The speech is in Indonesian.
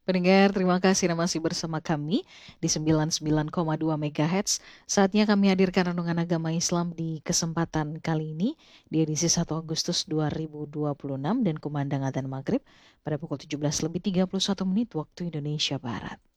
Pendengar, terima kasih Anda masih bersama kami di 99,2 MHz. Saatnya kami hadirkan renungan agama Islam di kesempatan kali ini di edisi 1 Agustus 2026 dan kumandang adzan maghrib pada pukul 17 lebih 31 menit waktu Indonesia Barat.